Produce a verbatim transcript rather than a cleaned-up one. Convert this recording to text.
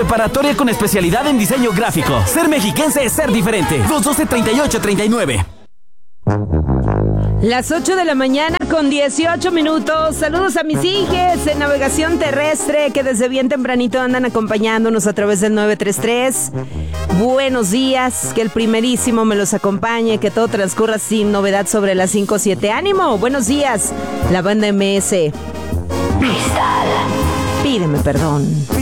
Preparatoria con especialidad en diseño gráfico. Ser mexiquense es ser diferente. dos doce, treinta y ocho, treinta y nueve. Las ocho de la mañana con dieciocho minutos. Saludos a mis hijas en navegación terrestre que desde bien tempranito andan acompañándonos a través del nueve tres tres. Buenos días, que el primerísimo me los acompañe, que todo transcurra sin novedad sobre las cinco o siete. ¡Ánimo! Buenos días, la banda M S. Cristal. Pídeme perdón.